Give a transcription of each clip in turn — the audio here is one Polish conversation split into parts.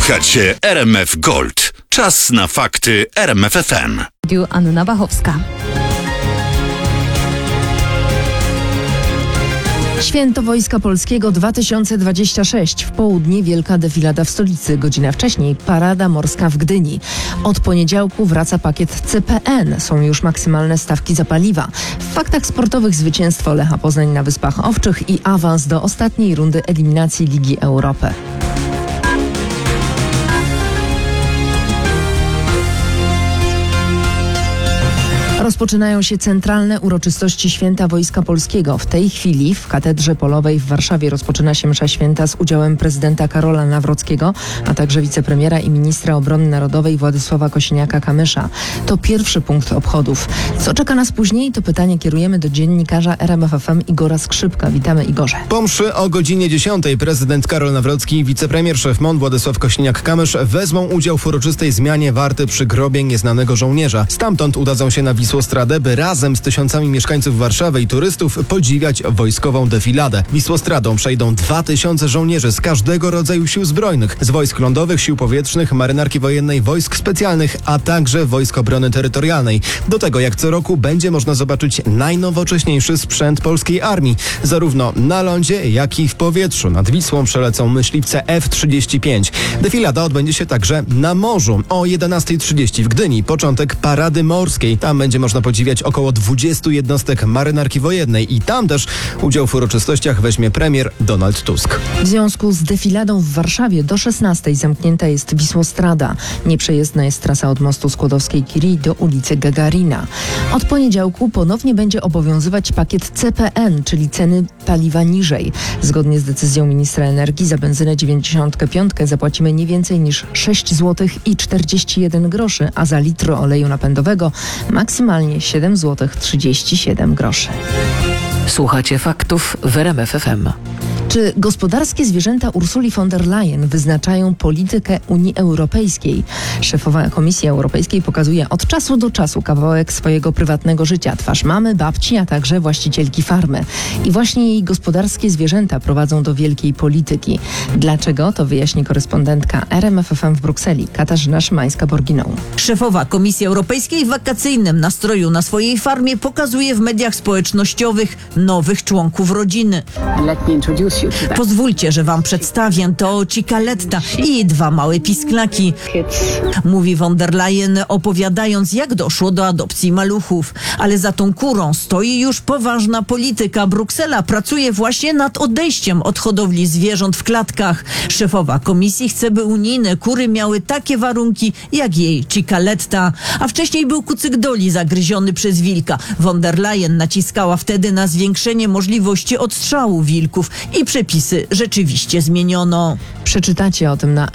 Słuchacie RMF Gold. Czas na fakty RMF FM. Anna Bachowska. Święto Wojska Polskiego 2026. W południe wielka defilada w stolicy. Godzina wcześniej parada morska w Gdyni. Od poniedziałku wraca pakiet CPN. Są już maksymalne stawki za paliwa. W faktach sportowych zwycięstwo Lecha Poznań na Wyspach Owczych i awans do ostatniej rundy eliminacji Ligi Europy. Rozpoczynają się centralne uroczystości Święta Wojska Polskiego. W tej chwili w Katedrze Polowej w Warszawie rozpoczyna się msza święta z udziałem prezydenta Karola Nawrockiego, a także wicepremiera i ministra obrony narodowej Władysława Kosiniaka-Kamysza. To pierwszy punkt obchodów. Co czeka nas później? To pytanie kierujemy do dziennikarza RMF FM Igora Skrzypka. Witamy, Igorze. Po mszy o godzinie 10 prezydent Karol Nawrocki i wicepremier szef MON Władysław Kosiniak-Kamysz wezmą udział w uroczystej zmianie warty przy grobie nieznanego żołnierza. Stamtąd udadzą się na Wisłostradę, by razem z tysiącami mieszkańców Warszawy i turystów podziwiać wojskową defiladę. Wisłostradą przejdą 2000 żołnierzy z każdego rodzaju sił zbrojnych, z wojsk lądowych, sił powietrznych, marynarki wojennej, wojsk specjalnych, a także wojsk obrony terytorialnej. Do tego, jak co roku, będzie można zobaczyć najnowocześniejszy sprzęt polskiej armii. Zarówno na lądzie, jak i w powietrzu. Nad Wisłą przelecą myśliwce F-35. Defilada odbędzie się także na morzu. O 11:30 w Gdyni początek parady morskiej. Tam będzie można podziwiać około 20 jednostek marynarki wojennej i tam też udział w uroczystościach weźmie premier Donald Tusk. W związku z defiladą w Warszawie do 16:00 zamknięta jest Wisłostrada. Nieprzejezdna jest trasa od mostu Skłodowskiej-Curie do ulicy Gagarina. Od poniedziałku ponownie będzie obowiązywać pakiet CPN, czyli ceny paliwa niżej. Zgodnie z decyzją ministra energii za benzynę 95 zapłacimy nie więcej niż 6,41 zł, a za litr oleju napędowego maksymalnie 7,37 zł. Słuchacie faktów w RMF FM. Czy gospodarskie zwierzęta Ursuli von der Leyen wyznaczają politykę Unii Europejskiej? Szefowa Komisji Europejskiej pokazuje od czasu do czasu kawałek swojego prywatnego życia. Twarz mamy, babci, a także właścicielki farmy. I właśnie jej gospodarskie zwierzęta prowadzą do wielkiej polityki. Dlaczego? To wyjaśni korespondentka RMF FM w Brukseli, Katarzyna Szymańska-Borginą. Szefowa Komisji Europejskiej w wakacyjnym nastroju na swojej farmie pokazuje w mediach społecznościowych nowych członków rodziny. Pozwólcie, że wam przedstawię, to Cicaletta i 2 małe pisklaki. Mówi von der Leyen, opowiadając, jak doszło do adopcji maluchów. Ale za tą kurą stoi już poważna polityka. Bruksela pracuje właśnie nad odejściem od hodowli zwierząt w klatkach. Szefowa komisji chce, by unijne kury miały takie warunki, jak jej Cicaletta. A wcześniej był kucyk Doli zagryziony przez wilka. Von der Leyen naciskała wtedy na zwiększenie możliwości odstrzału wilków i przepisy rzeczywiście zmieniono. Przeczytacie o tym na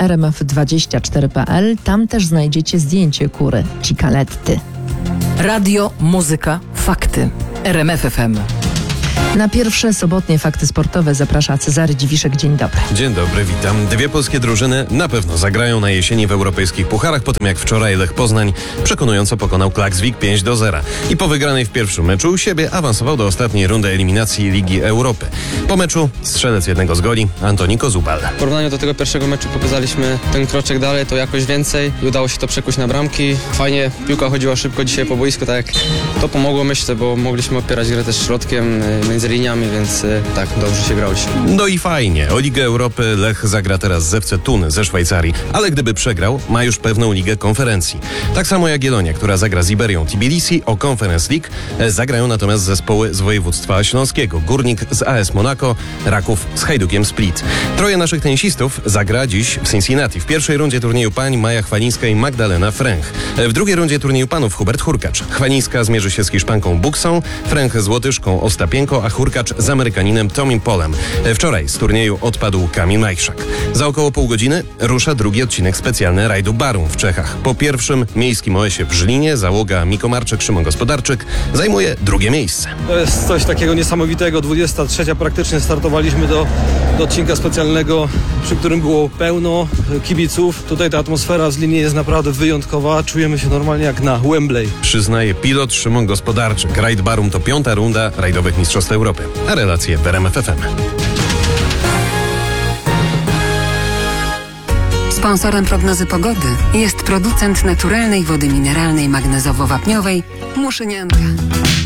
rmf24.pl. Tam też znajdziecie zdjęcie kury Cicaletty. Radio, muzyka, fakty. RMF FM. Na pierwsze sobotnie fakty sportowe zaprasza Cezary Dziwiszek. Dzień dobry. Dzień dobry, witam. 2 polskie drużyny na pewno zagrają na jesieni w europejskich pucharach, po tym jak wczoraj Lech Poznań przekonująco pokonał Klaksvik 5-0 i po wygranej w pierwszym meczu u siebie awansował do ostatniej rundy eliminacji Ligi Europy. Po meczu strzelec jednego z goli Antoni Kozubal. W porównaniu do tego pierwszego meczu pokazaliśmy ten kroczek dalej, to jakoś więcej i udało się to przekuć na bramki. Fajnie, piłka chodziła szybko dzisiaj po boisku, tak jak to pomogło, myślę, bo mogliśmy opierać grę też środkiem, między liniami, więc tak, dobrze się grało. No i fajnie. O Ligę Europy Lech zagra teraz z FC Thun ze Szwajcarii, ale gdyby przegrał, ma już pewną ligę konferencji. Tak samo jak Jagiellonia, która zagra z Iberią Tbilisi o Conference League, zagrają natomiast zespoły z województwa śląskiego. Górnik z AS Monaco, Raków z Hajdukiem Split. 3 naszych tenisistów zagra dziś w Cincinnati. W pierwszej rundzie turnieju pań Maja Chwalińska i Magdalena Fręch. W drugiej rundzie turnieju panów Hubert Hurkacz. Chwalińska zmierzy się z Hiszpanką Buksą, Fręch z Łotyszką Ostapienko, a Hurkacz z Amerykaninem Tomim Polem. Wczoraj z turnieju odpadł Kamil Majchrzak. Za około pół godziny rusza drugi odcinek specjalny rajdu Barum w Czechach. Po pierwszym miejskim OS-ie w Żlinie załoga Miko Marczyk, Szymon Gospodarczyk zajmuje drugie miejsce. To jest coś takiego niesamowitego. 23 praktycznie startowaliśmy do odcinka specjalnego, przy którym było pełno kibiców. Tutaj ta atmosfera z linii jest naprawdę wyjątkowa. Czujemy się normalnie jak na Wembley. Przyznaje pilot Szymon Gospodarczyk. Rajd Barum to 5. runda rajdowych Mistrzostw Europy. A relacje w RMF FM. Sponsorem prognozy pogody jest producent naturalnej wody mineralnej magnezowo-wapniowej Muszynianka.